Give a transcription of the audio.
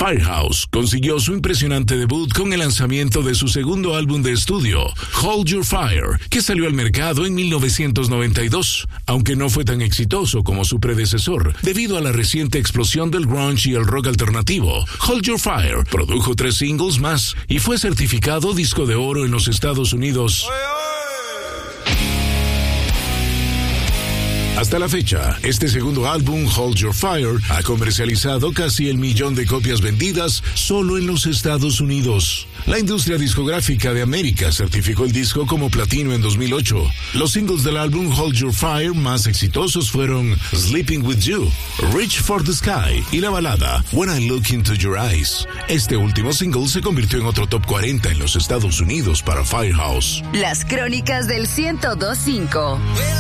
Firehouse consiguió su impresionante debut con el lanzamiento de su segundo álbum de estudio, Hold Your Fire, que salió al mercado en 1992, aunque no fue tan exitoso como su predecesor, debido a la reciente explosión del grunge y el rock alternativo. Hold Your Fire produjo 3 singles más y fue certificado disco de oro en los Estados Unidos. Hasta la fecha, este segundo álbum, Hold Your Fire, ha comercializado casi 1 millón de copias vendidas solo en los Estados Unidos. La industria discográfica de América certificó el disco como platino en 2008. Los singles del álbum Hold Your Fire más exitosos fueron Sleeping With You, Reach for the Sky y la balada When I Look Into Your Eyes. Este último single se convirtió en otro top 40 en los Estados Unidos para Firehouse. Las crónicas del 102.5.